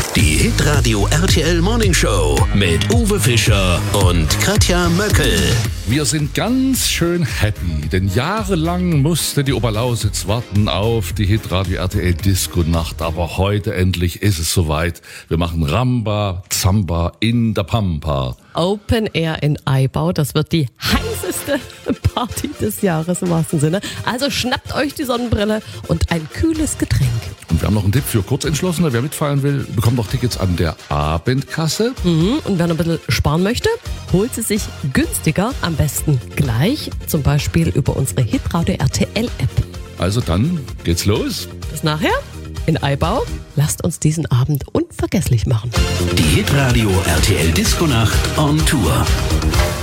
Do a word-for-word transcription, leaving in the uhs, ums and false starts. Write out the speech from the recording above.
Die Hitradio R T L Morning Show mit Uwe Fischer und Katja Möckel. Wir sind ganz schön happy, denn jahrelang musste die Oberlausitz warten auf die Hitradio R T L Disco Nacht. Aber heute endlich ist es soweit. Wir machen Ramba, Zamba in der Pampa. Open Air in Aibau, das wird die heißeste Party des Jahres im wahrsten Sinne. Also schnappt euch die Sonnenbrille und ein kühles Getränk. Und wir haben noch einen Tipp für Kurzentschlossene. Wer mitfeiern will, bekommt noch Tickets an der Abendkasse. Mhm. Und wer noch ein bisschen sparen möchte, holt sie sich günstiger, am besten gleich, zum Beispiel über unsere Hitradio R T L App. Also dann geht's los. Bis nachher in Aibau. Lasst uns diesen Abend unvergesslich machen. Die Hitradio R T L Disco Nacht on Tour.